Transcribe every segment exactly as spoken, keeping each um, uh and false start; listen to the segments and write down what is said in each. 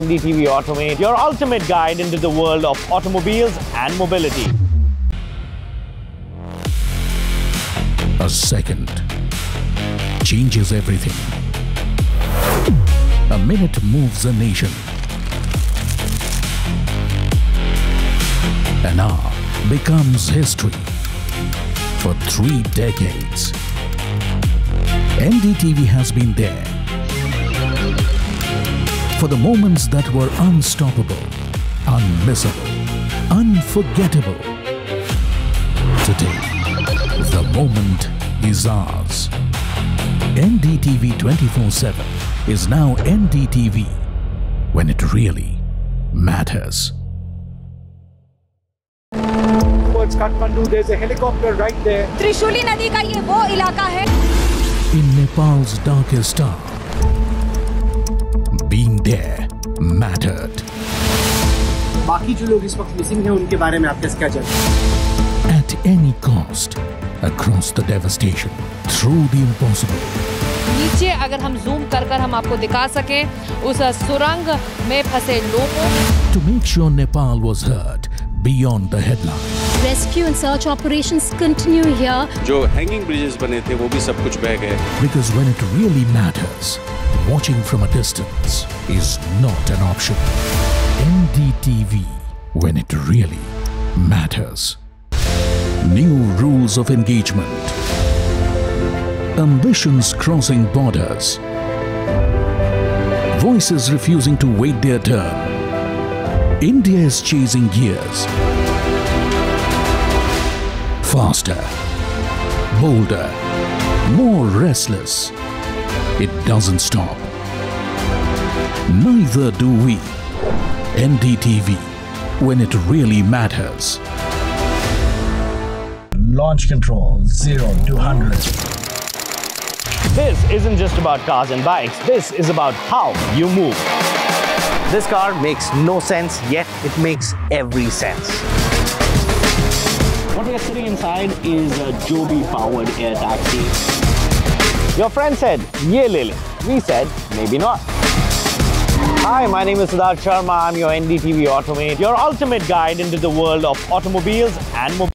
N D T V Automate, your ultimate guide into the world of automobiles and mobility. A second changes everything. A minute moves a nation. An hour becomes history. For three decades, N D T V has been there. For the moments that were unstoppable, unmissable, unforgettable. Today, the moment is ours. N D T V twenty-four seven is now N D T V when it really matters. Towards Kathmandu, there's a helicopter right there. Trishuli नदी का ये वो इलाका है. In Nepal's darkest hour, being there mattered. बाकी जो लोग इस वक्त मिसिंग हैं उनके बारे में आपके क्या जानते? At any cost, across the devastation, through the impossible. नीचे अगर हम जूम कर कर हम आपको दिखा सकें उस सुरंग में फंसे लोगों. To make sure Nepal was heard beyond the headlines. Rescue and search operations continue here. जो hanging bridges बने थे वो भी सब कुछ बह गए. Because when it really matters, watching from a distance is not an option. N D T V when it really matters. New rules of engagement. Ambitions crossing borders. Voices refusing to wait their turn. India is chasing gears. Faster, bolder, more restless. It doesn't stop. Neither do we. N D T V when it really matters. Launch control zero to one hundred. This isn't just about cars and bikes, this is about how you move. This car makes no sense, yet it makes every sense. What we are sitting inside is a Joby-powered air taxi. Your friend said, ye le le. We said, maybe not. Hi, my name is Siddharth Sharma. I'm your N D T V Automate, your ultimate guide into the world of automobiles and mobility.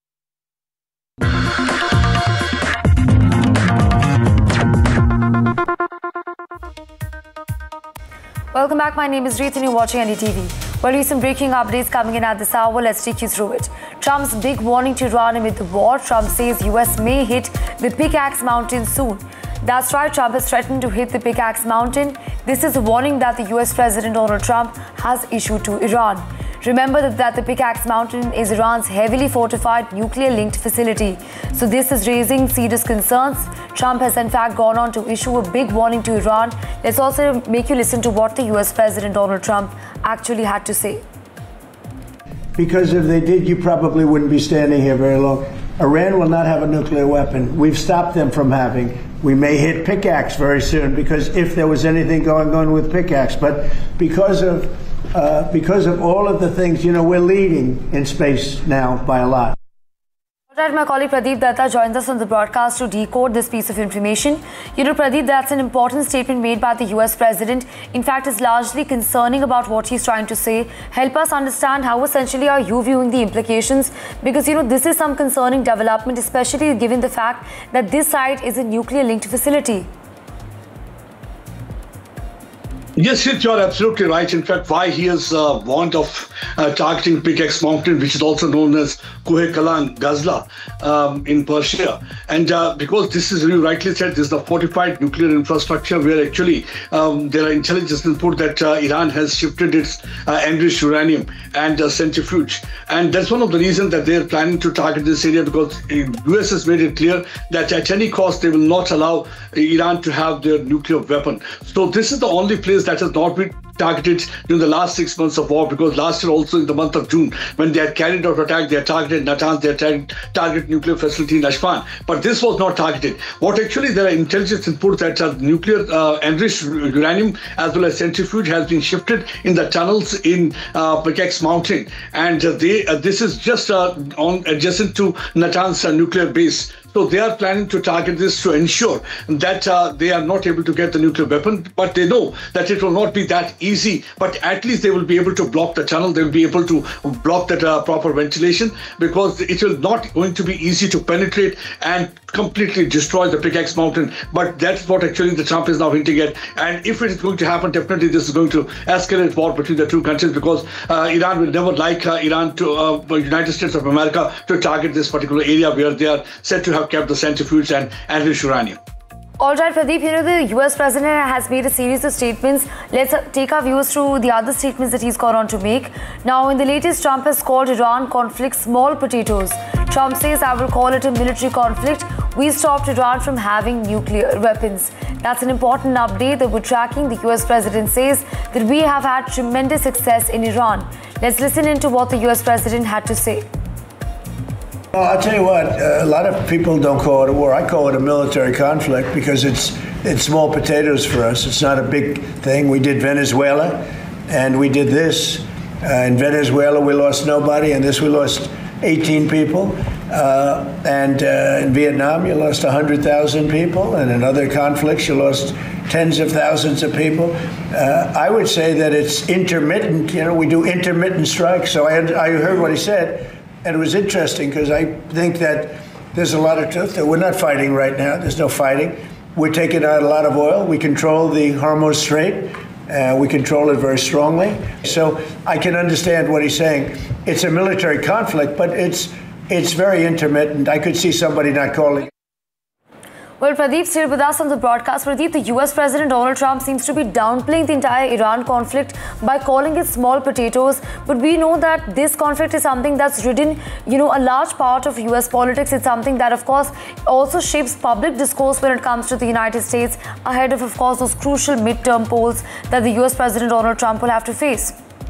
Welcome back. My name is Reet and you're watching N D T V. Well, recent breaking updates coming in at this hour. Let's take you through it. Trump's big warning to Iran amid the war. Trump says U S may hit the Pickaxe Mountain soon. That's right, Trump has threatened to hit the Pickaxe Mountain. This is a warning that the U S President Donald Trump has issued to Iran. Remember that, that the Pickaxe Mountain is Iran's heavily fortified nuclear-linked facility. So this is raising serious concerns. Trump has in fact gone on to issue a big warning to Iran. Let's also make you listen to what the U S President Donald Trump actually had to say. Because if they did, you probably wouldn't be standing here very long. Iran will not have a nuclear weapon. We've stopped them from having. We may hit Pickaxe very soon because if there was anything going on with Pickaxe, but because of uh, because of all of the things, you know, we're leading in space now by a lot. All right, my colleague Pradeep Datta joins us on the broadcast to decode this piece of information. You know, Pradeep, that's an important statement made by the U S President. In fact, it's largely concerning about what he's trying to say. Help us understand how essentially are you viewing the implications? Because, you know, this is some concerning development, especially given the fact that this site is a nuclear-linked facility. Yes, you're absolutely right. In fact, why he has uh, warned of uh, targeting Pickaxe Mountain, which is also known as Kuhe Kalan Gazla um, in Persia. And uh, because this is, you rightly said, this is a fortified nuclear infrastructure where actually um, there are intelligence report that uh, Iran has shifted its uh, enriched uranium and uh, centrifuge. And that's one of the reasons that they're planning to target this area, because the U S has made it clear that at any cost they will not allow Iran to have their nuclear weapon. So this is the only place that has not been targeted during the last six months of war, because last year also in the month of June, when they had carried out attack, they had targeted Natanz, they had targeted target nuclear facility in Ashfan. But this was not targeted. What actually there are intelligence inputs that uh, nuclear uh, enriched uranium as well as centrifuge has been shifted in the tunnels in uh, Pickaxe Mountain, and uh, they uh, this is just uh, on adjacent to Natanz uh, nuclear base. So they are planning to target this to ensure that uh, they are not able to get the nuclear weapon, but they know that it will not be that easy, but at least they will be able to block the tunnel. They will be able to block that uh, proper ventilation, because it will not going to be easy to penetrate and completely destroy the Pickaxe Mountain. But that's what actually the Trump is now hinting at. And if it is going to happen, definitely this is going to escalate war between the two countries, because uh, Iran will never like uh, Iran to uh, United States of America to target this particular area where they are said to have kept the centrifuge and enriched uranium. All right, Pradeep, you know, the U S president has made a series of statements. Let's take our viewers through the other statements that he's gone on to make. Now, in the latest, Trump has called Iran conflict small potatoes. Trump says, I will call it a military conflict. We stopped Iran from having nuclear weapons. That's an important update that we're tracking. The U S president says that we have had tremendous success in Iran. Let's listen into what the U S president had to say. Well, I'll tell you what, uh, a lot of people don't call it a war. I call it a military conflict because it's it's small potatoes for us. It's not a big thing. We did Venezuela, and we did this. Uh, in Venezuela, we lost nobody, and this we lost eighteen people. Uh, and uh, in Vietnam, you lost one hundred thousand people, and in other conflicts, you lost tens of thousands of people. Uh, I would say that it's intermittent. You know, we do intermittent strikes. So I, had, I heard what he said. And it was interesting because I think that there's a lot of truth that we're not fighting right now. There's no fighting. We're taking out a lot of oil. We control the Hormuz Strait. Uh, we control it very strongly. So I can understand what he's saying. It's a military conflict, but it's it's very intermittent. I could see somebody not calling. Well, Pradeep, still with us on the broadcast. Pradeep, the U S President Donald Trump seems to be downplaying the entire Iran conflict by calling it small potatoes. But we know that this conflict is something that's ridden, you know, a large part of U S politics. It's something that, of course, also shapes public discourse when it comes to the United States ahead of, of course, those crucial midterm polls that the U S President Donald Trump will have to face.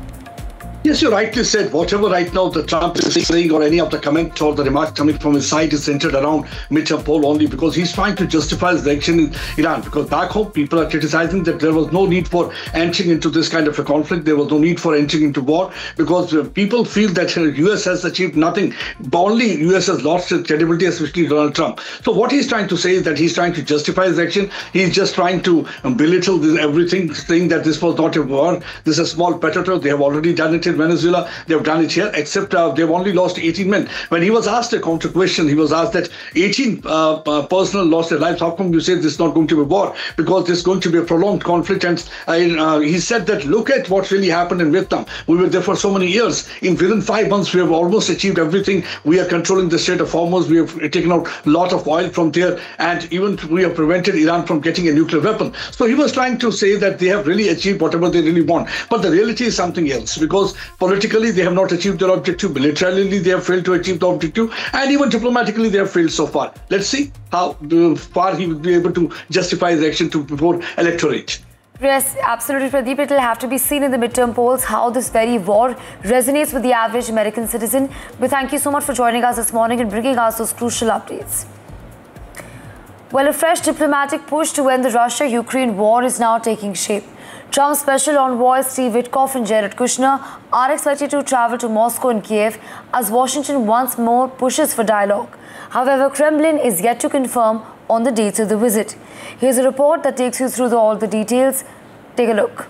Yes, you rightly said, whatever right now the Trump is saying or any of the comment or the remarks coming from his side is centered around midterm poll only, because he's trying to justify his action in Iran. Because back home, people are criticizing that there was no need for entering into this kind of a conflict. There was no need for entering into war, because uh, people feel that the uh, U S has achieved nothing. Only U S has lost its credibility, especially Donald Trump. So what he's trying to say is that he's trying to justify his action. He's just trying to um, belittle this, everything, saying that this was not a war. This is a small potato. They have already done it in Venezuela. They've done it here, except uh, they've only lost eighteen men. When he was asked a counter question, he was asked that eighteen uh, uh, personnel lost their lives. How come you say this is not going to be a war? Because this is going to be a prolonged conflict. And uh, he said that look at what really happened in Vietnam. We were there for so many years. In within five months, we have almost achieved everything. We are controlling the Strait of Hormuz. We have taken out a lot of oil from there. And even we have prevented Iran from getting a nuclear weapon. So he was trying to say that they have really achieved whatever they really want. But the reality is something else, because politically, they have not achieved their objective. Militarily, they have failed to achieve the objective. And even diplomatically, they have failed so far. Let's see how far he will be able to justify his action to before electorate. Yes, absolutely, Pradeep. It will have to be seen in the midterm polls how this very war resonates with the average American citizen. But thank you so much for joining us this morning and bringing us those crucial updates. Well, a fresh diplomatic push to end the Russia-Ukraine war is now taking shape. Trump's special envoys Steve Witkoff and Jared Kushner are expected to travel to Moscow and Kiev as Washington once more pushes for dialogue. However, Kremlin is yet to confirm on the dates of the visit. Here's a report that takes you through the, all the details. Take a look.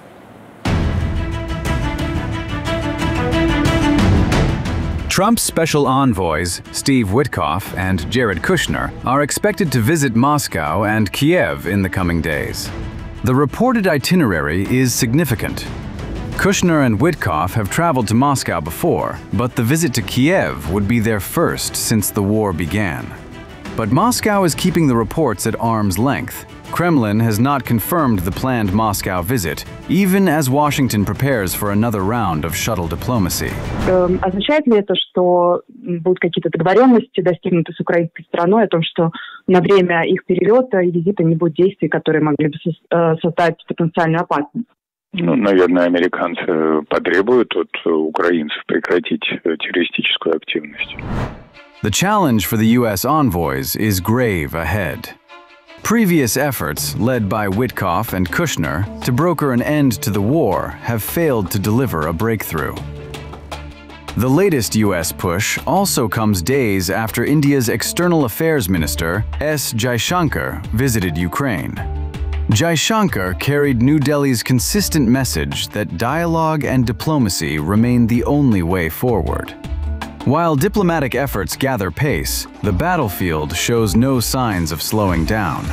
Trump's special envoys, Steve Witkoff and Jared Kushner, are expected to visit Moscow and Kiev in the coming days. The reported itinerary is significant. Kushner and Witkoff have traveled to Moscow before, but the visit to Kiev would be their first since the war began. But Moscow is keeping the reports at arm's length. Kremlin has not confirmed the planned Moscow visit, even as Washington prepares for another round of shuttle diplomacy. Означает ли это, что будут какие-то договоренности достигнуты с украинской стороной о том, что на время их перелета и визита не будет действий, которые могли бы создать потенциальную опасность? Ну, наверное, американцы потребуют от украинцев прекратить террористическую активность. The challenge for the U S envoys is grave ahead. Previous efforts, led by Witkoff and Kushner, to broker an end to the war have failed to deliver a breakthrough. The latest U S push also comes days after India's External Affairs Minister S. Jaishankar visited Ukraine. Jaishankar carried New Delhi's consistent message that dialogue and diplomacy remain the only way forward. While diplomatic efforts gather pace, the battlefield shows no signs of slowing down.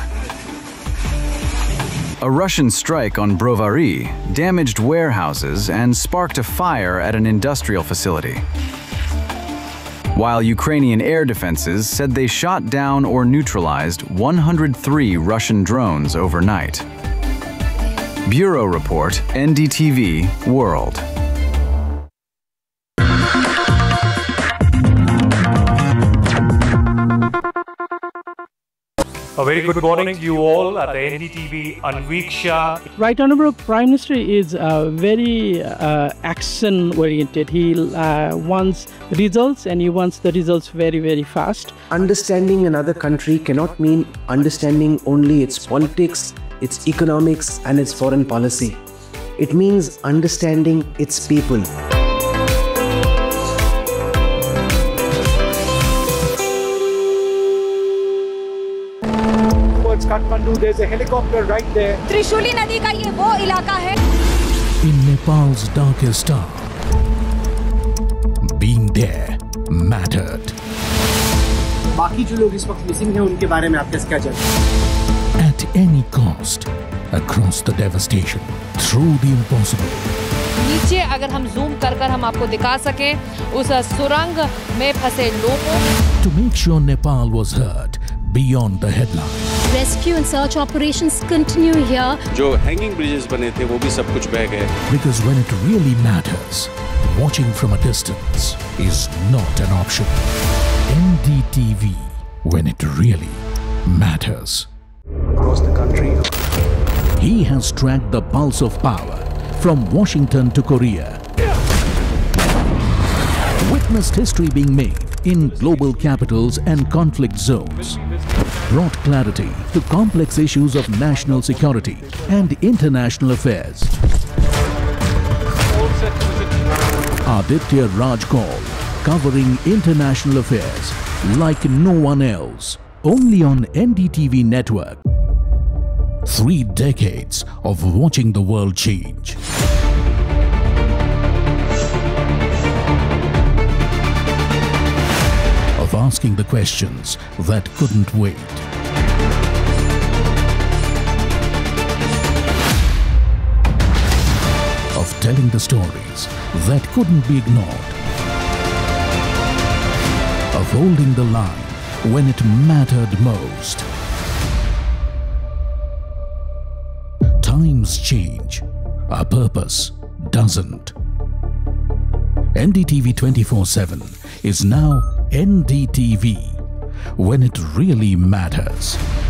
A Russian strike on Brovary damaged warehouses and sparked a fire at an industrial facility, while Ukrainian air defenses said they shot down or neutralized one hundred three Russian drones overnight. Bureau Report, N D T V World. A very good morning to you all at the N D T V Anveeksha. Right Honorable Prime Minister is uh, very uh, action-oriented. He uh, wants results and he wants the results very, very fast. Understanding another country cannot mean understanding only its politics, its economics and its foreign policy. It means understanding its people. Kathmandu, there's a helicopter right there. Trishuli नदी का ये वो इलाका है. In Nepal's darkest hour, being there mattered. बाकी जो लोग इस वक्त मिसिंग हैं उनके बारे में आपके क्या जानते? At any cost, across the devastation, through the impossible. नीचे अगर हम जूम कर कर हम आपको दिखा सकें उस सुरंग में फंसे लोगों. To make sure Nepal was heard beyond the headlines. Rescue and search operations continue here. जो हैंगिंग ब्रिजेस बने थे वो भी सब कुछ बह गए. Because when it really matters, watching from a distance is not an option. N D T V, when it really matters. Across the country. He has tracked the pulse of power from Washington to Korea. Witnessed history being made in global capitals and conflict zones. Brought clarity to complex issues of national security and international affairs. Aditya Raj Kaul, covering international affairs like no one else, only on N D T V network. Three decades of watching the world change. Of asking the questions that couldn't wait. Of telling the stories that couldn't be ignored. Of holding the line when it mattered most. Times change, our purpose doesn't. N D T V twenty-four seven is now N D T V, when it really matters.